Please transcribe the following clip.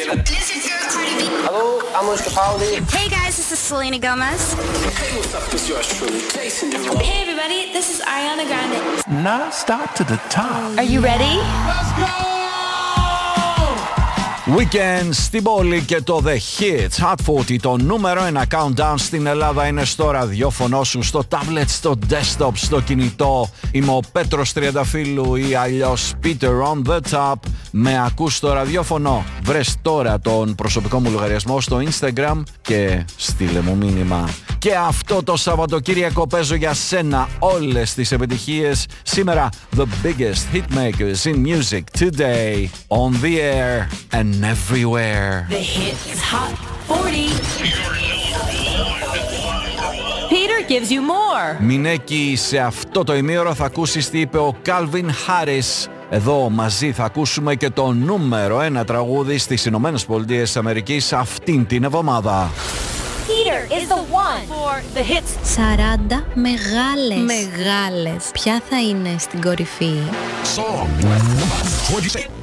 Hello, I'm Wiz Capaldi. Hey guys, this is Selena Gomez. Hey, what's up? It's yours truly, Jason Derulo. Hey everybody, this is Ariana Grande. Now start to the top. Are you ready? Let's go! Weekend στην πόλη και το The Hits Hot 40, το νούμερο 1 countdown στην Ελλάδα, είναι στο ραδιόφωνο σου, στο tablet, στο desktop, στο κινητό. Είμαι ο Πέτρος Τριανταφύλου ή αλλιώς Peter on the Top. Με ακούς στο ραδιόφωνο? Βρες τώρα τον προσωπικό μου λογαριασμό στο Instagram και στείλε μου μήνυμα. Και αυτό το Σαββατοκύριακο παίζω για σένα όλες τις επιτυχίες. Σήμερα the biggest hitmakers in music today, on the air and everywhere. The Hits Hot 40. Peter gives you more. Μινέκη, σε αυτό το ημίωρο θα ακούσεις τι είπε ο Calvin Harris. Εδώ μαζί θα ακούσουμε και το νούμερο 1 τραγούδι στις Ηνωμένες Πολιτείες Αμερικής αυτήν την εβδομάδα. Peter is the one for the hits. 40 μεγάλες. Ποια θα είναι στην κορυφή? Song 26.